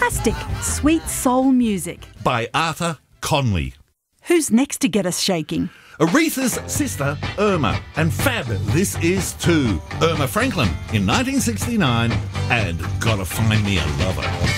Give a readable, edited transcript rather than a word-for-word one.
Fantastic, sweet soul music. By Arthur Conley. Who's next to get us shaking? Aretha's sister, Irma. And fab, this is too. Irma Franklin in 1969 and Gotta Find Me a Lover.